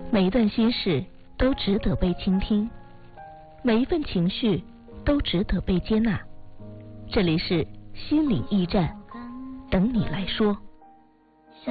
每一段心事都值得被倾听，每一份情绪都值得被接纳。这里是心灵驿站，等你来说。